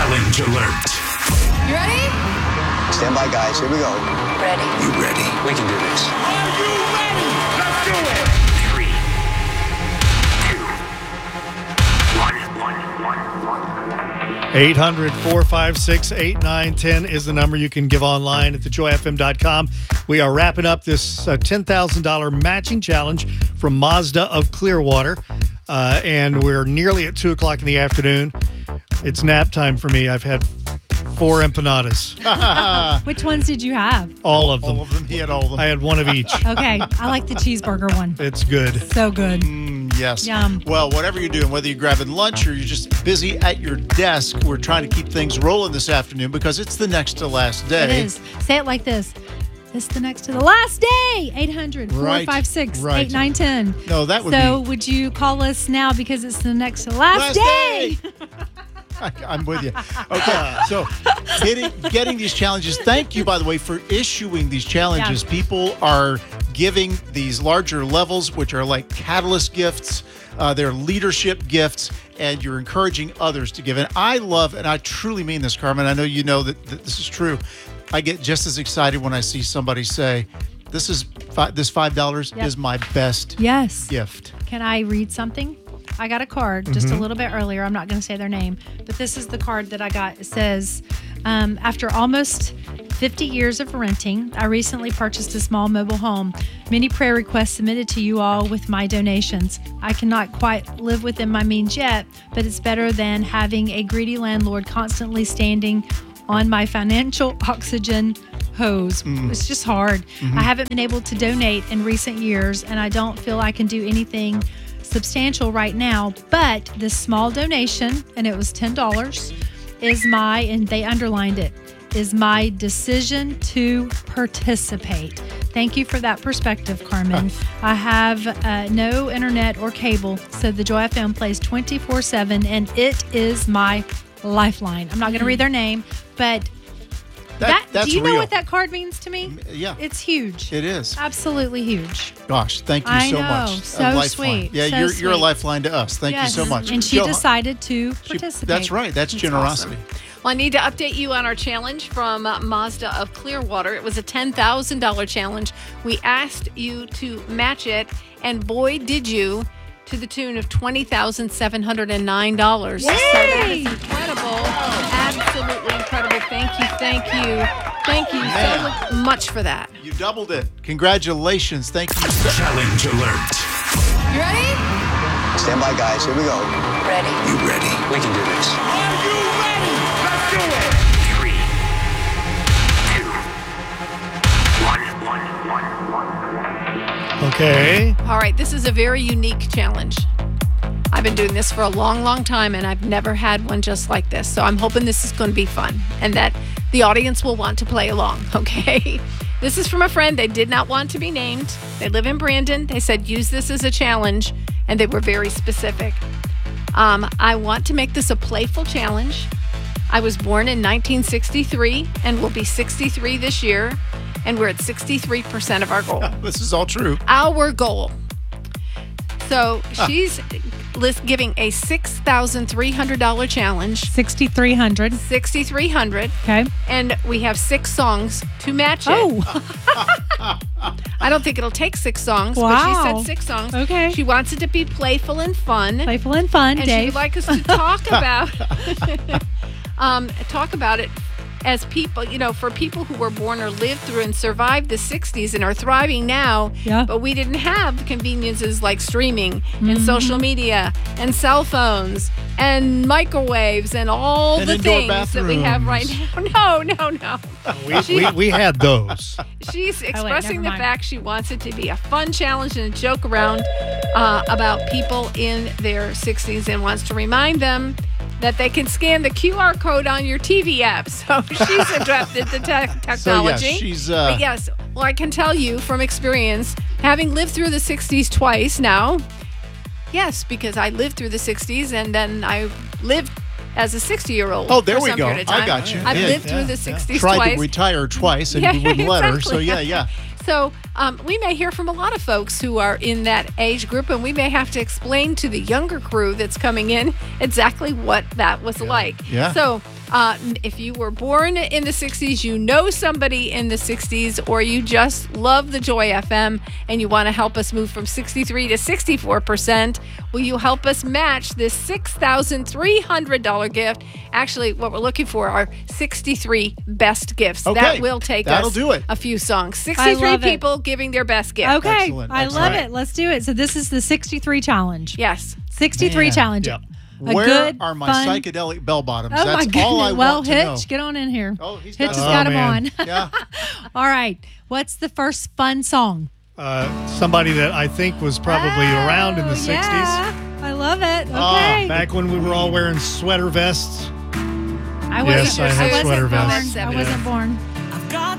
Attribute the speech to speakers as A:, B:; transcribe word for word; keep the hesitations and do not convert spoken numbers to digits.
A: Challenge alert.
B: You ready?
C: Stand by, guys. Here we go.
B: Ready.
A: You ready?
C: We can do this.
A: Are you ready? Let's do it. Three, two, one, one, one, one.
D: eight hundred, four five six, eight nine one zero is the number. You can give online at the joy f m dot com. We are wrapping up this uh, ten thousand dollars matching challenge from Mazda of Clearwater. Uh, and we're nearly at two o'clock in the afternoon. It's nap time for me. I've had four empanadas.
E: Which ones did you have?
D: All of them.
F: All of them. He had all of them.
D: I had one of each.
E: Okay. I like the cheeseburger one.
D: It's good.
E: So good.
F: Mm, yes.
E: Yum.
F: Well, whatever you're doing, whether you're grabbing lunch or you're just busy at your desk, we're trying to keep things rolling this afternoon because it's the next to last day.
E: It is. Say it like this. It's the next to the last day. eight hundred, four five six, eight nine one zero.
F: No, that would
E: so
F: be...
E: would you call us now because it's the next to the last,
F: Last
E: day?
F: day. I, I'm with you. Okay, so getting, getting these challenges. Thank you, by the way, for issuing these challenges.
E: Yeah.
F: People are giving these larger levels, which are like catalyst gifts. Uh, they're leadership gifts, and you're encouraging others to give. And I love, and I truly mean this, Carmen. I know you know that, that this is true. I get just as excited when I see somebody say, "This is fi- this five dollars
E: Yep.
F: is my best
E: Yes.
F: gift."
E: Can I read something? I got a card just a little bit earlier. I'm not going to say their name, but this is the card that I got. It says, um, after almost fifty years of renting, I recently purchased a small mobile home. Many prayer requests submitted to you all with my donations. I cannot quite live within my means yet, but it's better than having a greedy landlord constantly standing on my financial oxygen hose. Mm. It's just hard. Mm-hmm. I haven't been able to donate in recent years, and I don't feel I can do anything substantial right now, but this small donation, and it was ten dollars, is my, and they underlined it, is my decision to participate. Thank you for that perspective, Carmen. I have uh, no internet or cable, so the Joy F M plays twenty-four seven, and it is my lifeline. I'm not going to read their name, but
F: That,
E: that,
F: that's
E: do you know
F: real.
E: what that card means to me?
F: Yeah.
E: It's huge.
F: It is.
E: Absolutely huge.
F: Gosh, thank you
E: I
F: so
E: know.
F: much.
E: So
F: A lifeline.
E: sweet.
F: Yeah,
E: So
F: you're you're a
E: sweet.
F: lifeline to us. Thank
E: Yes.
F: you so much.
E: And she
F: Jill,
E: decided to
F: she-
E: participate.
F: That's right. That's generosity.
B: Well, I need to update you on our challenge from uh, Mazda of Clearwater. It was a ten thousand dollars challenge. We asked you to match it, and boy, did you, to the tune of twenty thousand seven hundred nine dollars. So that is incredible. Absolutely incredible. Thank you, thank you, thank you
F: Man.
B: so much for that.
F: You doubled it. Congratulations. Thank you.
A: Challenge alert.
B: You ready?
C: Stand by, guys. Here we go.
B: Ready.
A: You ready?
C: We can do this.
A: Are you ready? Let's do it. Three, two, one, one, one, one.
D: Okay.
B: All right, this is a very unique challenge. I've been doing this for a long, long time, and I've never had one just like this. So I'm hoping this is going to be fun and that the audience will want to play along, okay? This is from a friend. They did not want to be named. They live in Brandon. They said, use this as a challenge, and they were very specific. Um, I want to make this a playful challenge. I was born in nineteen sixty-three and will be sixty-three this year, and we're at sixty-three percent of our goal.
F: This is all true.
B: Our goal. So she's list giving a six thousand three hundred dollars challenge,
E: sixty-three hundred.
B: sixty-three hundred,
E: Okay.
B: and we have six songs to match it.
E: Oh,
B: I don't think it'll take six songs,
E: Wow.
B: but she said six songs.
E: Okay.
B: She wants it to be playful and fun.
E: playful and fun,
B: and
E: Dave.
B: she'd like us to talk about um, talk about it as people, you know, for people who were born or lived through and survived the sixties and are thriving now.
E: Yeah.
B: But we didn't have the conveniences like streaming and social media and cell phones and microwaves and all
F: And
B: the
F: indoor
B: things that we have right now. No, no, no.
D: We, we, we had those.
B: She's
E: Oh, wait,
B: expressing
E: never
B: the
E: mind.
B: fact she wants it to be a fun challenge and a joke around uh, about people in their sixties and wants to remind them that they can scan the Q R code on your T V app. So she's adapted to te- technology.
F: So, yes, she's, uh,
B: But yes, well, I can tell you from experience, having lived through the sixties twice now, yes, because I lived through the sixties and then I lived as a sixty-year-old.
F: Oh, there
B: for
F: we
B: some
F: go.
B: period of
F: I
B: time.
F: got you.
B: I've
F: Yeah,
B: lived
D: yeah,
B: through the
D: yeah.
B: sixties
F: Tried
B: twice.
F: to retire twice and
B: Yeah,
F: you wouldn't let her.
B: exactly.
F: So, yeah, yeah.
B: So um, we may hear from a lot of folks who are in that age group, and we may have to explain to the younger crew that's coming in exactly what that was like.
F: Yeah.
B: So Uh, if you were born in the sixties, you know somebody in the sixties, or you just love the Joy F M and you want to help us move from sixty-three to sixty-four percent, will you help us match this six thousand three hundred dollars gift? Actually, what we're looking for are sixty-three best gifts.
F: Okay,
B: that will take
F: that'll
B: us
F: do it.
B: a few songs.
E: I
B: sixty-three
E: love it.
B: people giving their best gift.
E: Okay,
F: Excellent,
E: I
F: excellent.
E: love it. Let's do it. So this is the sixty-three challenge.
B: Yes.
E: sixty-three
D: Man,
E: challenge.
D: yep.
E: A
F: Where
E: good,
F: are my
E: fun-
F: psychedelic bell bottoms?
E: Oh
F: That's
E: my goodness.
F: all I
E: well,
F: want to
E: Hitch,
F: know.
E: get on in here.
F: Oh, he's
E: Hitch
F: got
E: has
F: it.
E: got
D: Oh,
E: him
D: man.
E: on.
F: Yeah.
E: All right. What's the first fun song?
D: Uh, somebody that I think was probably around in the
E: Oh,
D: sixties.
E: Yeah. I love it.
F: Oh,
E: Okay.
D: Back when we were all wearing sweater vests.
E: I
D: Yes,
E: wasn't,
D: I had
E: wasn't
D: sweater
E: born.
D: vests.
E: I
B: Yeah.
E: wasn't born.